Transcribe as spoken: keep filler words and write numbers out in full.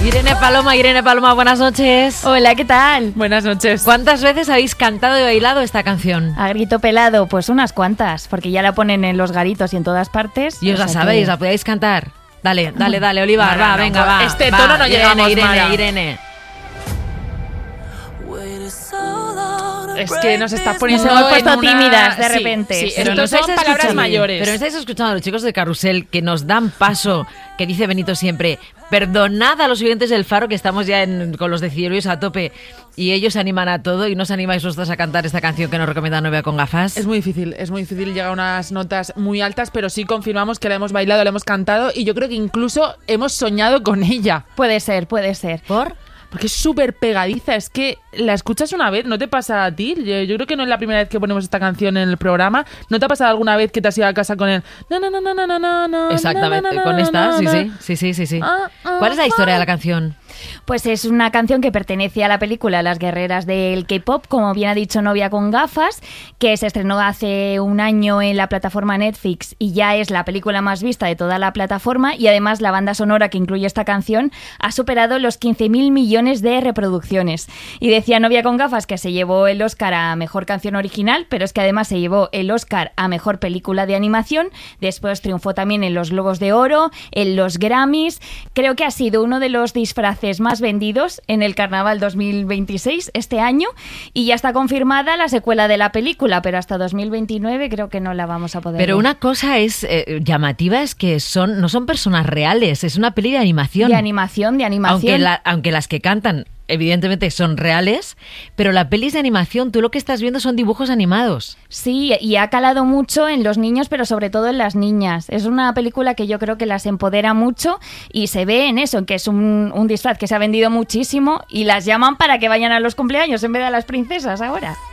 Irene Paloma, Irene Paloma, buenas noches. Hola, ¿qué tal? Buenas noches. ¿Cuántas veces habéis cantado y bailado esta canción? A grito pelado, pues unas cuantas, porque ya la ponen en los garitos y en todas partes. Y os la sabéis, que... la podéis cantar. Dale, dale, dale, Olivar, no, va, no, venga, no, va. Este va, tono no Irene, llegamos, Irene, Mara. Irene. Es que nos estás poniendo Nos hemos puesto una... tímidas de sí, repente. Sí, Pero estos son palabras escuchando, mayores. Pero no estáis escuchando a los chicos de Carrusel que nos dan paso, que dice Benito siempre, perdonad a los oyentes del Faro que estamos ya en, con los decibelios a tope y ellos se animan a todo y no os animáis vosotros a cantar esta canción que nos recomienda Novia con gafas. Es muy difícil, es muy difícil llegar a unas notas muy altas, pero sí confirmamos que la hemos bailado, la hemos cantado y yo creo que incluso hemos soñado con ella. Puede ser, puede ser. ¿Por? Porque es súper pegadiza, es que la escuchas una vez, ¿no te pasa a ti? Yo, yo creo que no es la primera vez que ponemos esta canción en el programa. ¿No te ha pasado alguna vez que te has ido a casa con el... Na, na, na, na, na, na, na, Exactamente, na, con na, esta, na, sí, na. sí, sí, sí, sí, sí. Ah, ah, ¿Cuál es la historia de la canción? Pues es una canción que pertenece a la película Las guerreras del K-pop, como bien ha dicho Novia con gafas, que se estrenó hace un año en la plataforma Netflix y ya es la película más vista de toda la plataforma y además la banda sonora que incluye esta canción ha superado los quince mil millones de reproducciones. Y decía Novia con gafas que se llevó el Oscar a Mejor Canción Original, pero es que además se llevó el Oscar a Mejor Película de Animación, después triunfó también en los Globos de Oro, en los Grammys. Creo que ha sido uno de los disfraces más vendidos en el Carnaval dos mil veintiséis este año y ya está confirmada la secuela de la película, pero hasta dos mil veintinueve creo que no la vamos a poder Pero ver. una cosa es eh, llamativa, es que son no son personas reales, es una peli de animación. De animación, de animación. Aunque, la, aunque las que cantan evidentemente son reales, pero la peli es de animación, tú lo que estás viendo son dibujos animados. Sí, y ha calado mucho en los niños, pero sobre todo en las niñas. Es una película que yo creo que las empodera mucho y se ve en eso, en que es un, un disfraz que se ha vendido muchísimo y las llaman para que vayan a los cumpleaños en vez de a las princesas ahora.